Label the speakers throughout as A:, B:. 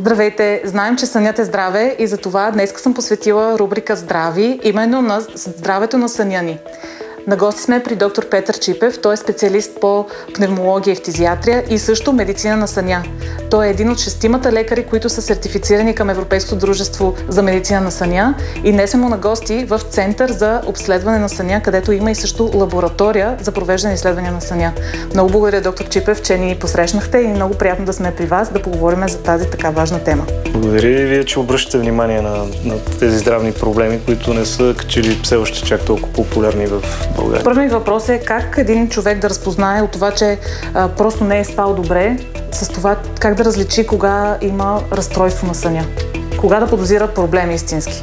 A: Здравейте! Знаем, че сънят е здраве и затова днес съм посветила рубрика Здрави именно на здравето на съня ни. На гости сме при доктор Петър Чипев. Той е специалист по пневмология и фтизиатрия и също медицина на съня. Той е един от 6 лекари, които са сертифицирани към Европейското дружество за медицина на съня. И днес сме му на гости в Център за обследване на съня, където има и също лаборатория за провеждане изследвания на съня. Много благодаря, доктор Чипев, че ни посрещнахте и много приятно да сме при вас да поговорим за тази така важна тема.
B: Благодаря и вие, че обръщате внимание на тези здравни проблеми, които не са качели все още чак толкова популярни в България.
A: Първият въпрос е как един човек да разпознае от това, че просто не е спал добре, с това как да различи кога има разстройство на съня, кога да подозира проблеми истински.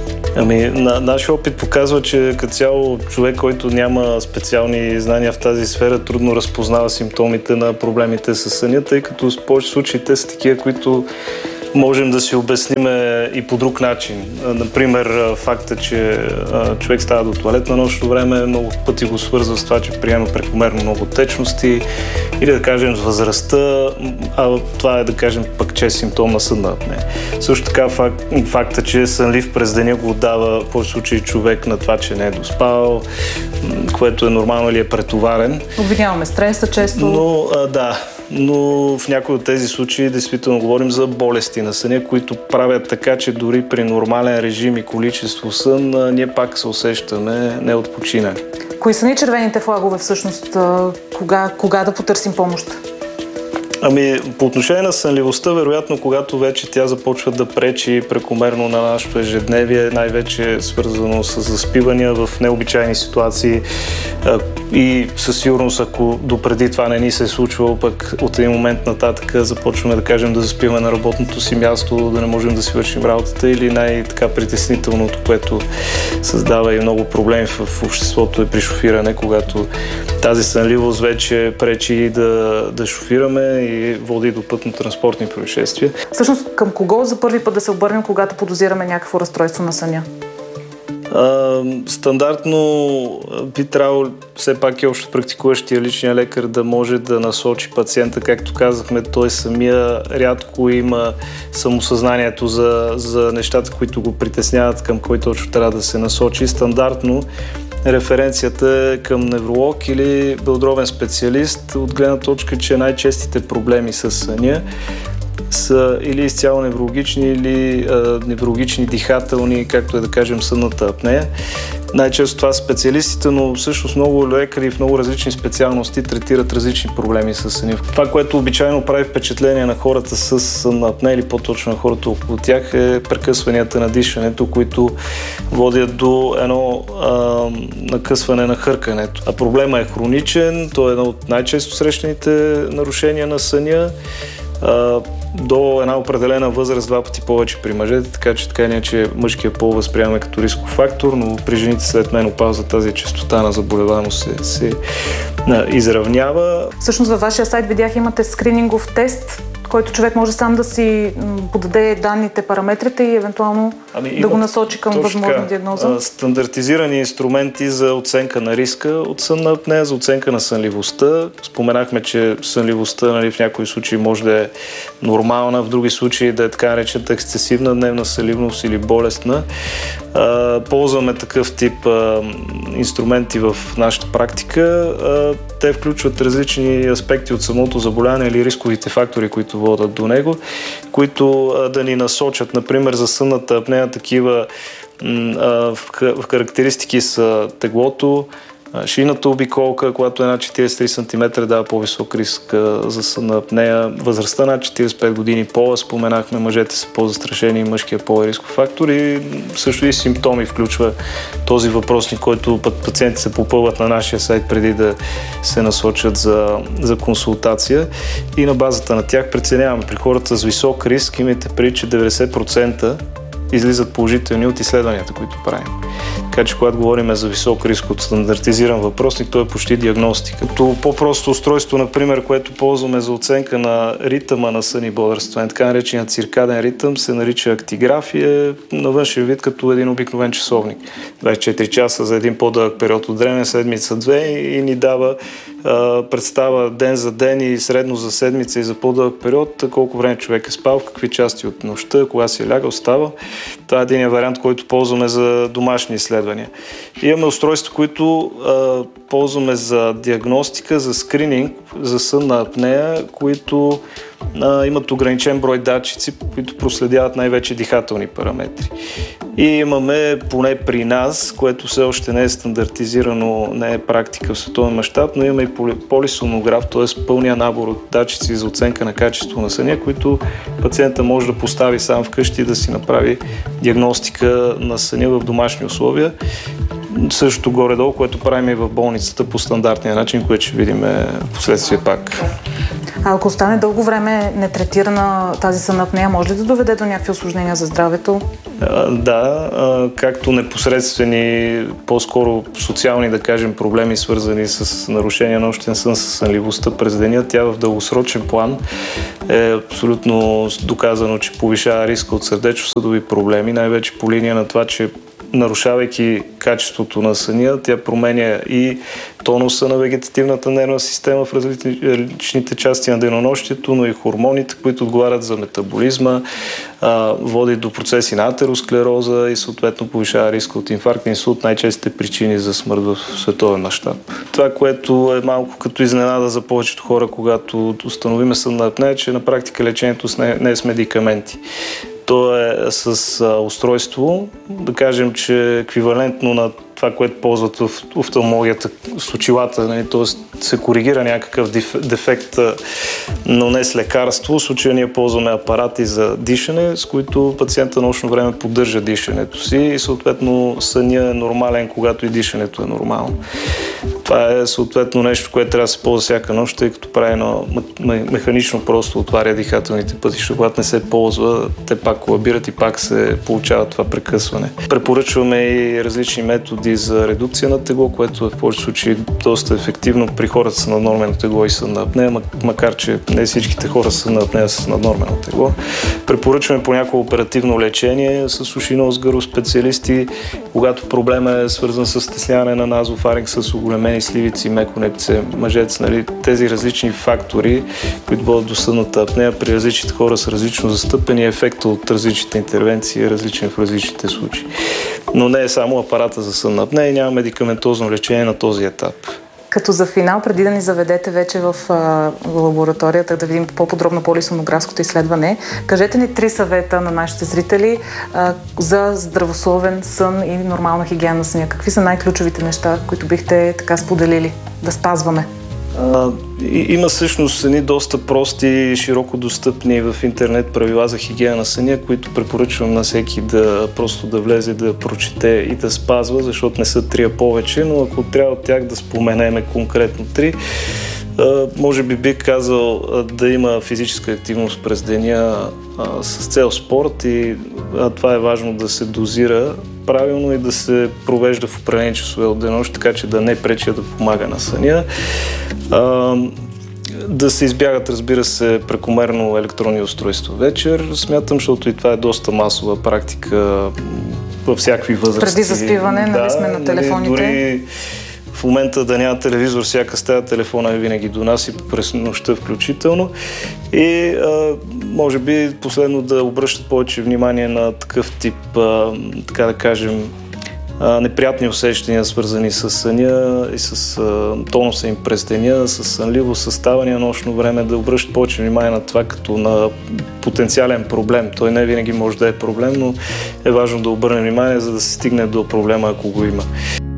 B: Нашия опит показва, че като цяло човек, който няма специални знания в тази сфера, трудно разпознава симптомите на проблемите с съня, тъй като в повече случаи те са такива, които можем да си обясним и по друг начин. Например, факта, че човек става до тоалет на нощно време, много пъти го свързва с това, че приема прекомерно много течности, или да кажем с възрастта, а това е да кажем пък, че е симптом на сънна апнея. Също така факта, че е сънлив през деня, го дава в повече случаи човек на това, че не е доспал, което е нормално или е претоварен.
A: Обвиняваме стреса често.
B: Но в някои от тези случаи действително говорим за болести на съня, които правят така, че дори при нормален режим и количество сън ние пак се усещаме неотпочинали.
A: Кои са ни червените флагове всъщност? Кога да потърсим помощ?
B: По отношение на сънливостта, вероятно, когато вече тя започва да пречи прекомерно на нашето ежедневие, най-вече свързано с заспивания в необичайни ситуации и със сигурност, ако допреди това не ни се е случвало, пък от един момент нататък започваме да кажем да заспиваме на работното си място, да не можем да си вършим работата, или най-така притеснителното, което създава и много проблеми в обществото, е при шофиране, когато тази сънливост вече пречи да шофираме и води до пътно-транспортни происшествия.
A: Всъщност, към кого за първи път да се обърнем, когато подозираме някакво разстройство на съня?
B: Стандартно би трябвало все пак и общо практикуващия личния лекар да може да насочи пациента. Както казахме, той самия рядко има самосъзнанието за нещата, които го притесняват, към кой точно трябва да се насочи. Стандартно референцията е към невролог или белодробен специалист, от гледна точка, че най-честите проблеми с съня са или изцяло неврологични, или неврологични дихателни, както е да кажем сънната апнея. Най-често това са специалистите, но всъщност много лекари в много различни специалности третират различни проблеми с съня. Това, което обичайно прави впечатление на хората с сънна апнея, или по-точно на хората около тях, е прекъсванията на дишането, които водят до едно накъсване на хъркането. А проблема е хроничен, то е едно от най-често срещаните нарушения на съня. До една определена възраст 2 пъти повече при мъжете, така че така иначе мъжкия пол възприемаме като рисков фактор, но при жените след менопауза тази честота на заболеваемост се изравнява.
A: Всъщност във вашия сайт видях, имате скринингов тест, който човек може сам да си подаде данните, параметрите и евентуално да го насочи към възможна диагноза.
B: Стандартизирани инструменти за оценка на риска от сънна апнея, за оценка на сънливостта. Споменахме, че сънливостта в някои случаи може да е нормална, в други случаи да е така наречената ексцесивна дневна сънливост или болестна. Ползваме такъв тип инструменти в нашата практика. Те включват различни аспекти от самото заболяване или рисковите фактори, които водят до него, които да ни насочат. Например, за сънната апнея такива в характеристики са теглото, шийната обиколка, когато е над 43 см, дава по-висок риск за сънна апнея. Възрастта над 45 години, пола, споменахме, мъжете са по-застрашени, мъжкия пол е рисков фактор, и също и симптоми включва този въпросник, който пациенти се попълват на нашия сайт преди да се насочат за консултация, и на базата на тях преценяваме. При хората с висок риск имайте предвид, че 90% излизат положителни от изследванията, които правим. Така че когато говорим за висок риск от стандартизиран въпросник, той е почти диагностика. Като по-просто устройство, например, което ползваме за оценка на ритъма на сън и бодрстване, така наречения циркаден ритъм, се нарича актиграф и е на външен вид като един обикновен часовник. 24 часа за един по-дълъг период от време, седмица-две и ни дава представа ден за ден и средно за седмица и за по-дълъг период, колко време човек е спал, в какви части от нощта, кога си е лягал, става. Това е един вариант, който ползваме за домашни изследвания. Имаме устройства, които ползваме за диагностика, за скрининг, за сънна апнея, които имат ограничен брой датчици, които проследяват най-вече дихателни параметри. И имаме, поне при нас, което все още не е стандартизирано, не е практика в световен мащаб, но имаме и полисонограф, т.е. пълния набор от датчици за оценка на качество на съня, които пациента може да постави сам вкъщи и да си направи диагностика на съня в домашни условия. Същото горе-долу, което правим и в болницата по стандартния начин, което ще видим в последствие пак.
A: А ако остане дълго време нетретирана тази сънна апнея, може ли да доведе до някакви усложнения за здравето?
B: Да, както непосредствени, по-скоро социални, да кажем, проблеми, свързани с нарушения на нощен сън, с сънливостта през деня, тя в дългосрочен план е абсолютно доказано, че повишава риска от сърдечно-съдови проблеми, най-вече по линия на това, че нарушавайки качеството на съня, тя променя и тонуса на вегетативната нервна система в различните части на денонощието, но и хормоните, които отговарят за метаболизма, води до процеси на атеросклероза и съответно повишава риска от инфаркт и инсулт, най-честите причини за смърт в световен мащаб. Това, което е малко като изненада за повечето хора, когато установиме сънна апнея, че на практика лечението не е с медикаменти. То е с устройство, да кажем, че еквивалентно на това, което ползват в офталмологията с очилата, т.е. се коригира някакъв дефект, но не с лекарство. В случая ние ползваме апарати за дишане, с които пациента нощно време поддържа дишането си и съответно съня е нормален, когато и дишането е нормално. Това е съответно нещо, което трябва да се ползва всяка нощ, тъй като прави едно механично просто отваря дихателните пътища. Когато не се ползва, те пак колабират и пак се получава това прекъсване. Препоръчваме и различни методи за редукция на тегло, което е в повечето случаи доста ефективно при хората с наднормено тегло и сънна апнея, макар че не всичките хора с сънна апнея са с наднормено тегло. Препоръчваме понякога оперативно лечение с уши, нос, гърло специалисти, когато проблемът е свързан с стесняване на назофаринкс, с оголемени сливици, меконепце, мъжец, тези различни фактори, които водят до сънната апнея при различните хора с различно застъпени, ефекта от различните интервенции е различен в различните случаи. Но не е само апарата за сънна апнея и няма медикаментозно лечение на този етап.
A: Като за финал, преди да ни заведете вече в лабораторията, да видим по-подробно полисонографското изследване, кажете ни 3 съвета на нашите зрители за здравословен сън и нормална хигиена на съня. Какви са най-ключовите неща, които бихте така споделили да спазваме?
B: Има всъщност едни доста прости и широко достъпни в интернет правила за хигиена на съня, които препоръчвам на всеки да просто да влезе, да прочете и да спазва, защото не са 3 повече, но ако трябва от тях да споменеме конкретно 3, може би бих казал да има физическа активност през деня с цел спорт и това е важно да се дозира правилно и да се провежда в определени часове от денонощ, така че да не пречи да помага на съня. Да се избягат, разбира се, прекомерно електронни устройства вечер. Смятам, защото и това е доста масова практика във всякакви възрасти.
A: Преди заспиване, нали сме на телефоните?
B: Дори в момента да няма телевизор, всяка стая телефона винаги до нас и през нощта включително. И може би последно да обръщат повече внимание на такъв тип, така да кажем, неприятни усещания, свързани с съня и с тонуса им през деня, с сънливост, с ставане на нощно време, да обръщат повече внимание на това като на потенциален проблем. Той не винаги може да е проблем, но е важно да обърне внимание, за да се стигне до проблема, ако го има.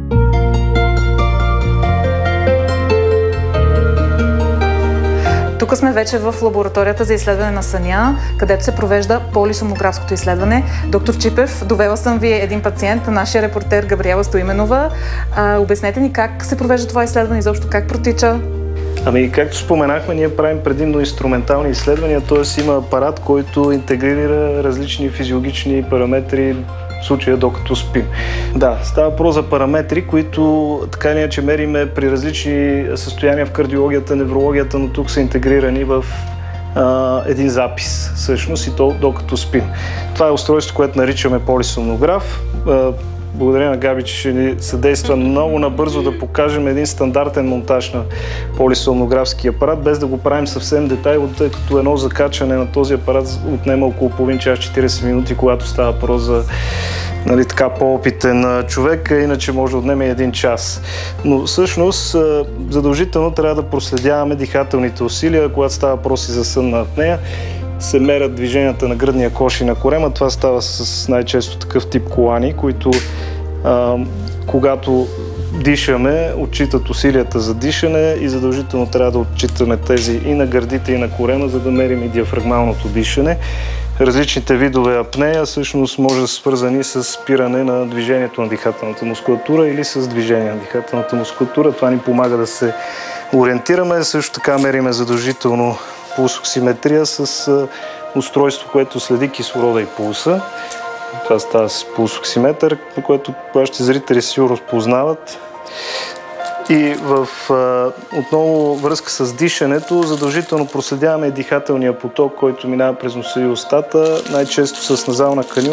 A: Тук сме вече в лабораторията за изследване на съня, където се провежда полисомнографското изследване. Доктор Чипев, довела съм ви един пациент, нашия репортер Габриела Стоименова. Обяснете ни как се провежда това изследване, изобщо как протича?
B: Както споменахме, ние правим предимно инструментални изследвания, т.е. има апарат, който интегрира различни физиологични параметри, в случая докато спим. Да, става въпрос за параметри, които така или иначе мериме при различни състояния в кардиологията, неврологията, но тук са интегрирани в един запис, всъщност, и то докато спим. Това е устройство, което наричаме полисомнограф. Благодаря на Габи, че ще ни съдейства много набързо да покажем един стандартен монтаж на полисомнографски апарат, без да го правим съвсем детайлно, тъй като едно закачане на този апарат отнема около половин час, 40 минути, когато става въпрос за така по-опитен човек, иначе може да отнеме един час. Но всъщност задължително трябва да проследяваме дихателните усилия, когато става въпрос и за сънна апнея. Се мерят движенията на гръдния кош и на корема. Това става с най-често такъв тип колани, които когато дишаме, отчитат усилията за дишане и задължително трябва да отчитаме тези и на гърдите, и на корема, за да мерим и диафрагмалното дишане. Различните видове апнея всъщност може да са свързани с спиране на движението на дихателната мускулатура или с движение на дихателната мускулатура. Това ни помага да се ориентираме. Също така мериме задължително пулсоксиметрия с устройство, което следи кислорода и пулса. Това става с пулсоксиметър, което вашите зрители сигурно познават. И отново връзка с дишането, задължително проследяваме дихателния поток, който минава през носа и устата, най-често с назална канюла.